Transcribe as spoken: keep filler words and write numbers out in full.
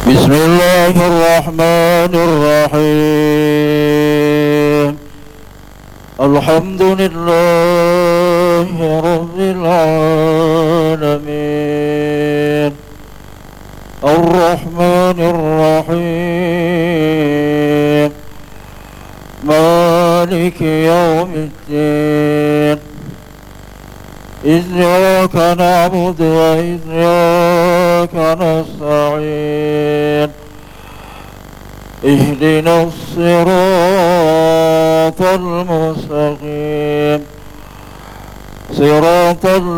بسم الله الرحمن الرحيم. الحمد لله رب العالمين، الرحمن الرحيم، مالك يوم الدين. إياك نعبد وإياك نستعين. اهدنا الصراط المستقيم، صراط